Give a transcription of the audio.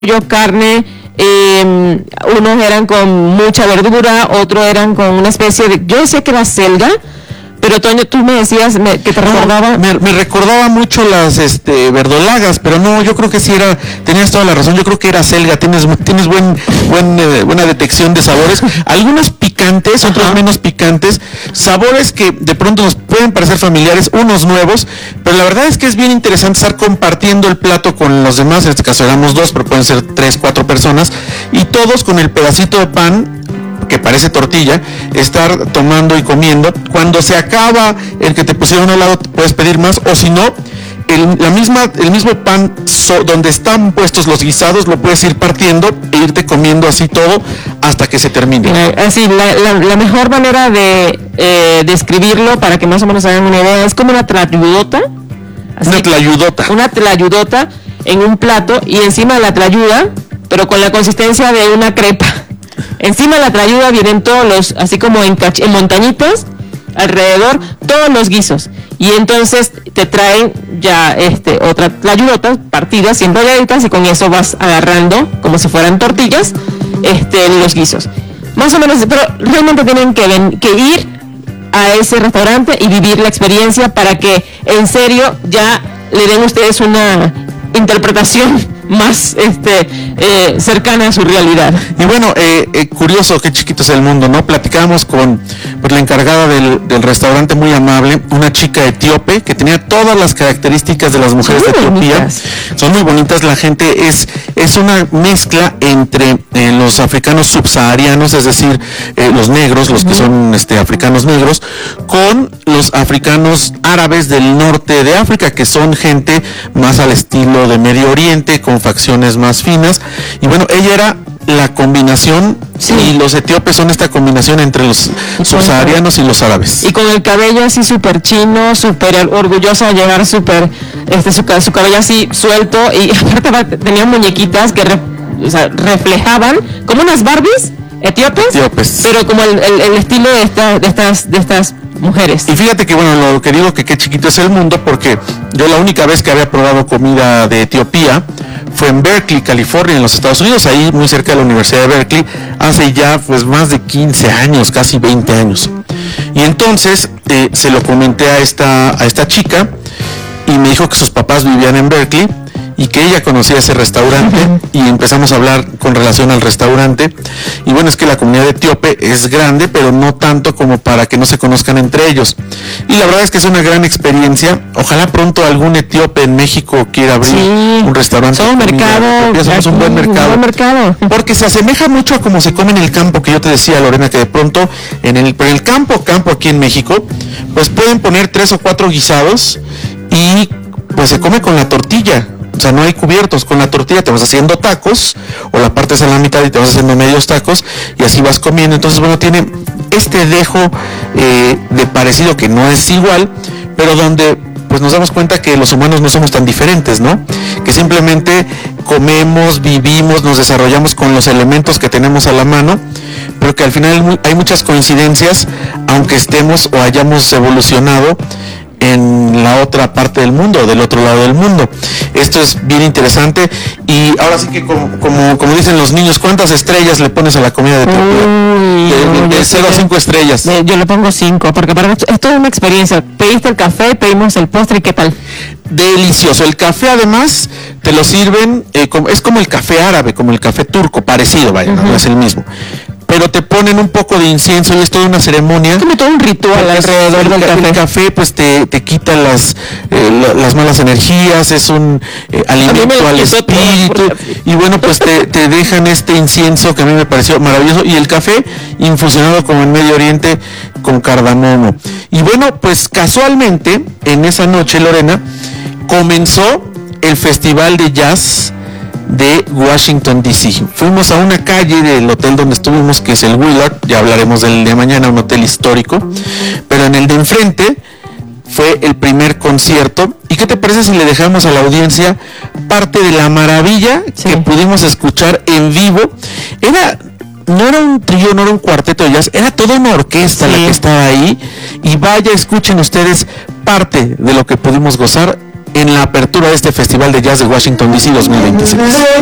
carne, unos eran con mucha verdura, otros eran con una especie de, yo sé que era selga, pero Toño, tú me decías que te recordaba. Me recordaba mucho las verdolagas, pero no, yo creo que sí era, tenías toda la razón, yo creo que era selga, tienes buena detección de sabores, algunos picantes, otros menos picantes, sabores que de pronto nos pueden parecer familiares, unos nuevos, pero la verdad es que es bien interesante estar compartiendo el plato con los demás, en este caso éramos dos, pero pueden ser 3, 4 personas, y todos con el pedacito de pan que parece tortilla, estar tomando y comiendo. Cuando se acaba el que te pusieron al lado, puedes pedir más, o si no, el mismo pan donde están puestos los guisados, lo puedes ir partiendo e irte comiendo así todo hasta que se termine. Así, la mejor manera de describirlo, para que más o menos hagan una idea, es como una tlayudota. Una tlayudota en un plato, y encima de la tlayuda, pero con la consistencia de una crepa. Encima de la tlayuda vienen todos los, así como en montañitas, alrededor, todos los guisos. Y entonces te traen ya otra tlayudota, partidas, 100 enrolladitas, y con eso vas agarrando, como si fueran tortillas, los guisos. Más o menos, pero realmente tienen que ir a ese restaurante y vivir la experiencia para que en serio ya le den ustedes una interpretación más cercana a su realidad. Y bueno, curioso, qué chiquito es el mundo, ¿no? Platicábamos con la encargada del restaurante, muy amable, una chica etíope que tenía todas las características de las mujeres de Etiopía. Bonitas. Son muy bonitas, la gente es una mezcla entre los africanos subsaharianos, es decir, los negros, los que son africanos negros, con los africanos árabes del norte de África, que son gente más al estilo de Medio Oriente, con facciones más finas. Y bueno, ella era la combinación, y los etíopes son esta combinación entre los subsaharianos y los árabes. Y con el cabello así súper chino, súper orgullosa de llevar súper, su cabello así suelto, y aparte tenía muñequitas que reflejaban como unas Barbies etíopes, pero como el estilo de estas mujeres. Y fíjate que bueno, lo que digo que qué chiquito es el mundo, porque yo la única vez que había probado comida de Etiopía fue en Berkeley, California, en los Estados Unidos, ahí muy cerca de la Universidad de Berkeley, hace ya pues más de 15 años, casi 20 años. Y entonces se lo comenté a esta chica, y me dijo que sus papás vivían en Berkeley y que ella conocía ese restaurante, y empezamos a hablar con relación al restaurante. Y bueno, es que la comunidad etíope es grande, pero no tanto como para que no se conozcan entre ellos. Y la verdad es que es una gran experiencia. Ojalá pronto algún etíope en México quiera abrir un restaurante. Somos un buen mercado. Porque se asemeja mucho a cómo se come en el campo, que yo te decía, Lorena, que de pronto en el campo aquí en México, pues pueden poner 3 o 4 guisados y pues se come con la tortilla. O sea, no hay cubiertos, con la tortilla te vas haciendo tacos, o la partes a la mitad y te vas haciendo medios tacos, y así vas comiendo. Entonces, bueno, tiene este dejo de parecido, que no es igual, pero donde pues nos damos cuenta que los humanos no somos tan diferentes, ¿no? Que simplemente comemos, vivimos, nos desarrollamos con los elementos que tenemos a la mano, pero que al final hay muchas coincidencias, aunque estemos o hayamos evolucionado en la otra parte del mundo, del otro lado del mundo. Esto es bien interesante. Y ahora sí que como dicen los niños, ¿cuántas estrellas le pones a la comida de Etiopía? De 0 a 5 estrellas. Yo le pongo 5, porque para esto es toda una experiencia. Pediste el café, pedimos el postre, ¿y qué tal? Delicioso. El café además te lo sirven, es como el café árabe, como el café turco, parecido, vaya, no es el mismo. Pero te ponen un poco de incienso, y es toda una ceremonia. Es como todo un ritual alrededor del café. El café pues te quita las malas energías, es un alimento al espíritu, y bueno, pues te dejan este incienso que a mí me pareció maravilloso, y el café infusionado como en Medio Oriente con cardamomo. Y bueno, pues casualmente en esa noche, Lorena, comenzó el Festival de Jazz de Washington, D.C. Fuimos a una calle del hotel donde estuvimos, que es el Willard, ya hablaremos del de mañana, un hotel histórico, pero en el de enfrente fue el primer concierto. ¿Y qué te parece si le dejamos a la audiencia parte de la maravilla que pudimos escuchar en vivo? No era un trío, no era un cuarteto de jazz, era toda una orquesta la que estaba ahí, y vaya, escuchen ustedes parte de lo que pudimos gozar en la apertura de este Festival de Jazz de Washington, D.C. 2026.